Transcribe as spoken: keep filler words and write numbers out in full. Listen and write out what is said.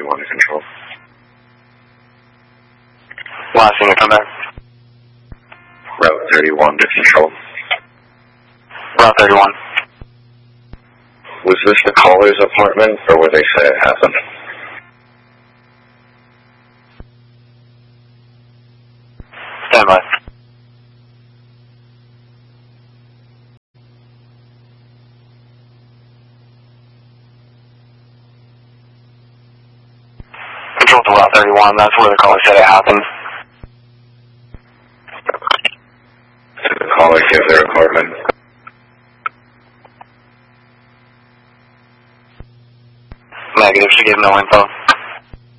thirty-one to control. Last thing to come back. Route thirty-one to control. Route thirty-one. Was this the caller's apartment, or where they say it happened? Stand by. Control to Route thirty-one, that's where the caller said it happened. Did the caller give their apartment? Negative, she gave no info.